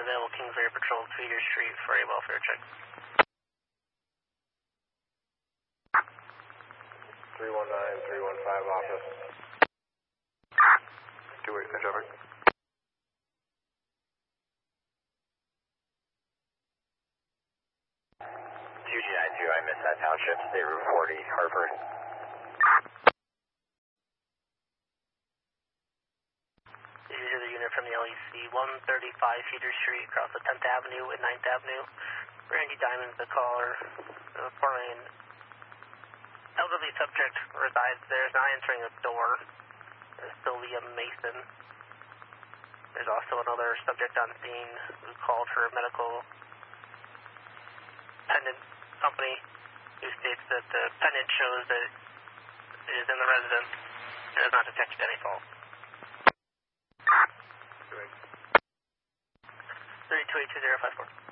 available Kingsbury Patrol, Tweeter Street for a welfare check. 319-315 office. 286 over. 2292, I missed that township, State Route 40, Hartford. This is the unit from the LEC, 135 Cedar Street, across the 10th Avenue and 9th Avenue. Randy Diamond's the caller, reporting an elderly subject resides there, is not answering the door. There's Sylvia Mason. There's also another subject on scene who called for a medical pendant company who states that the pendant shows that it is in the residence and has not detected any fault. 3282-054.